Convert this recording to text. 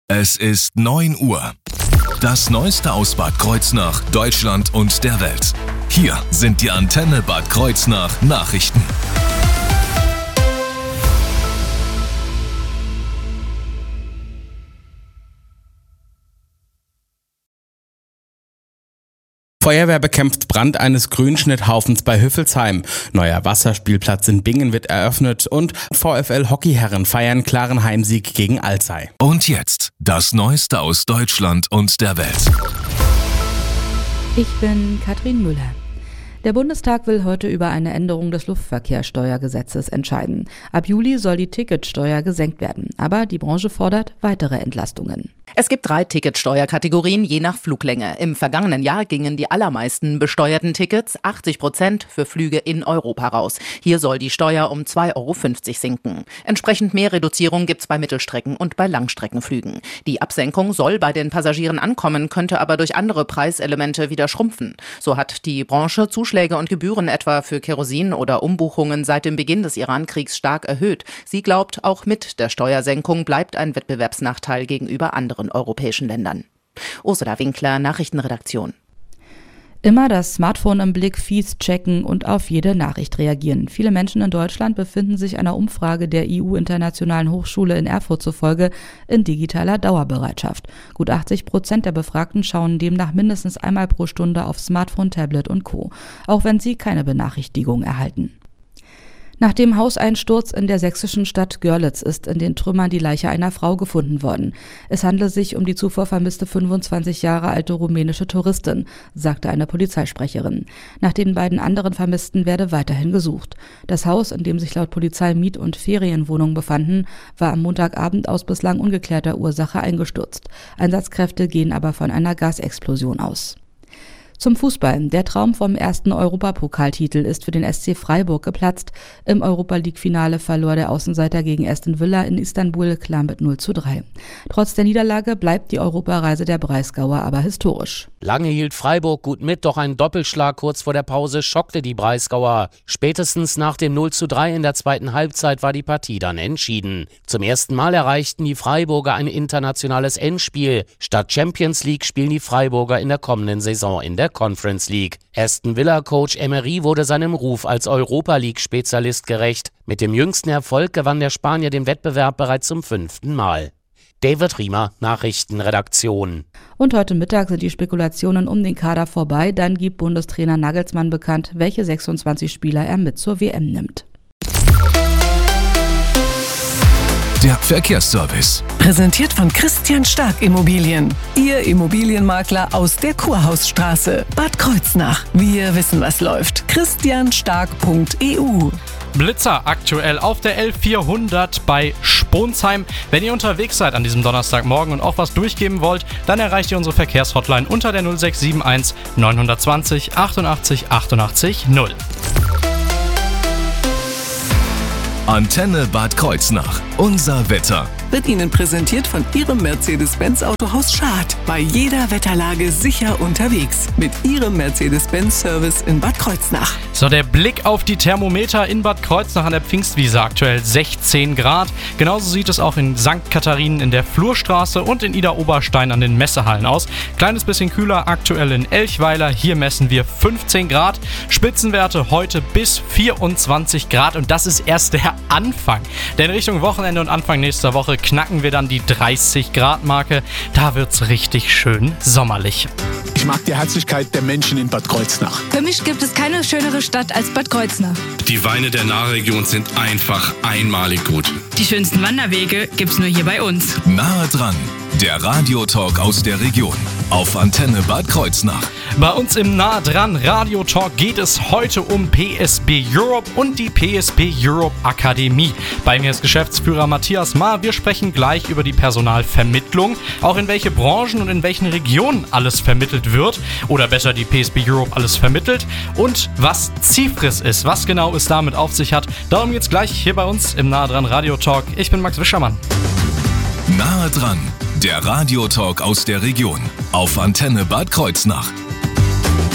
Es ist 9 Uhr. Das Neueste aus Bad Kreuznach, Deutschland und der Welt. Hier sind die Antenne Bad Kreuznach Nachrichten. Feuerwehr bekämpft Brand eines Grünschnitthaufens bei Hüffelsheim. Neuer Wasserspielplatz in Bingen wird eröffnet und VfL-Hockeyherren feiern klaren Heimsieg gegen Alzey. Und jetzt das Neueste aus Deutschland und der Welt. Ich bin Katrin Müller. Der Bundestag will heute über eine Änderung des Luftverkehrssteuergesetzes entscheiden. Ab Juli soll die Ticketsteuer gesenkt werden, aber die Branche fordert weitere Entlastungen. Es gibt 3 Ticketsteuerkategorien je nach Fluglänge. Im vergangenen Jahr gingen die allermeisten besteuerten Tickets, 80%, für Flüge in Europa raus. Hier soll die Steuer um 2,50 Euro sinken. Entsprechend mehr Reduzierung gibt's bei Mittelstrecken- und bei Langstreckenflügen. Die Absenkung soll bei den Passagieren ankommen, könnte aber durch andere Preiselemente wieder schrumpfen. So hat die Branche Zuschläge und Gebühren etwa für Kerosin oder Umbuchungen seit dem Beginn des Iran-Kriegs stark erhöht. Sie glaubt, auch mit der Steuersenkung bleibt ein Wettbewerbsnachteil gegenüber anderen europäischen Ländern. Ursula Winkler, Nachrichtenredaktion. Immer das Smartphone im Blick, Feeds checken und auf jede Nachricht reagieren. Viele Menschen in Deutschland befinden sich einer Umfrage der EU-Internationalen Hochschule in Erfurt zufolge in digitaler Dauerbereitschaft. Gut 80% der Befragten schauen demnach mindestens einmal pro Stunde auf Smartphone, Tablet und Co., auch wenn sie keine Benachrichtigung erhalten. Nach dem Hauseinsturz in der sächsischen Stadt Görlitz ist in den Trümmern die Leiche einer Frau gefunden worden. Es handle sich um die zuvor vermisste 25 Jahre alte rumänische Touristin, sagte eine Polizeisprecherin. Nach den beiden anderen Vermissten werde weiterhin gesucht. Das Haus, in dem sich laut Polizei Miet- und Ferienwohnungen befanden, war am Montagabend aus bislang ungeklärter Ursache eingestürzt. Einsatzkräfte gehen aber von einer Gasexplosion aus. Zum Fußball. Der Traum vom ersten Europapokaltitel ist für den SC Freiburg geplatzt. Im Europa-League-Finale verlor der Außenseiter gegen Aston Villa in Istanbul klar mit 0:3. Trotz der Niederlage bleibt die Europareise der Breisgauer aber historisch. Lange hielt Freiburg gut mit, doch ein Doppelschlag kurz vor der Pause schockte die Breisgauer. Spätestens nach dem 0:3 in der zweiten Halbzeit war die Partie dann entschieden. Zum ersten Mal erreichten die Freiburger ein internationales Endspiel. Statt Champions League spielen die Freiburger in der kommenden Saison in der Conference League. Aston Villa-Coach Emery wurde seinem Ruf als Europa-League-Spezialist gerecht. Mit dem jüngsten Erfolg gewann der Spanier den Wettbewerb bereits zum 5. Mal. David Riemer, Nachrichtenredaktion. Und heute Mittag sind die Spekulationen um den Kader vorbei. Dann gibt Bundestrainer Nagelsmann bekannt, welche 26 Spieler er mit zur WM nimmt. Der Verkehrsservice. Präsentiert von Christian Stark Immobilien. Ihr Immobilienmakler aus der Kurhausstraße. Bad Kreuznach. Wir wissen, was läuft. christianstark.eu. Blitzer aktuell auf der L400 bei Sponsheim. Wenn ihr unterwegs seid an diesem Donnerstagmorgen und auch was durchgeben wollt, dann erreicht ihr unsere Verkehrshotline unter der 0671 920 88 88 0. Antenne Bad Kreuznach. Unser Wetter. Wird Ihnen präsentiert von Ihrem Mercedes-Benz Autohaus Schad. Bei jeder Wetterlage sicher unterwegs. Mit Ihrem Mercedes-Benz-Service in Bad Kreuznach. So, der Blick auf die Thermometer in Bad Kreuznach an der Pfingstwiese, aktuell 16 Grad. Genauso sieht es auch in St. Katharinen in der Flurstraße und in Ida-Oberstein an den Messehallen aus. Kleines bisschen kühler aktuell in Elchweiler. Hier messen wir 15 Grad. Spitzenwerte heute bis 24 Grad und das ist erst der Anfang. Denn Richtung Wochenende und Anfang nächster Woche knacken wir dann die 30 Grad Marke. Da wird's richtig schön sommerlich. Ich mag die Herzlichkeit der Menschen in Bad Kreuznach. Für mich gibt es keine schönere Stadt als Bad Kreuznach. Die Weine der Nahregion sind einfach einmalig gut. Die schönsten Wanderwege gibt's nur hier bei uns. Nahe dran. Der Radiotalk aus der Region auf Antenne Bad Kreuznach. Bei uns im Nah dran Radiotalk geht es heute um PSB Europe und die PSB Europe Akademie. Bei mir ist Geschäftsführer Matthias Maar. Wir sprechen gleich über die Personalvermittlung, auch in welche Branchen und in welchen Regionen alles vermittelt wird oder besser die PSB Europe alles vermittelt und was Cifris ist, was genau es damit auf sich hat. Darum geht's gleich hier bei uns im Nah dran Radiotalk. Ich bin Max Wischermann. Nahe dran. Der Radiotalk aus der Region auf Antenne Bad Kreuznach.